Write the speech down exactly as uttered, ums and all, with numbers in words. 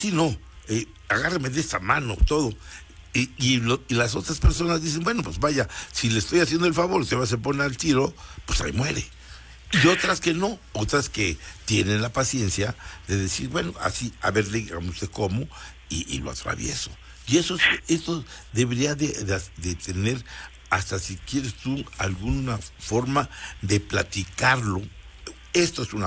sí, no, eh, agárreme de esta mano, todo. Y, y, lo, y las otras personas dicen, bueno, pues vaya, si le estoy haciendo el favor, usted va a se pone al tiro, pues ahí muere. Y otras que no, otras que tienen la paciencia de decir, bueno, así, a ver, dígame usted cómo, y, y lo atravieso. Y eso, eso debería de, de, de tener, hasta si quieres tú, alguna forma de platicarlo. Esto es una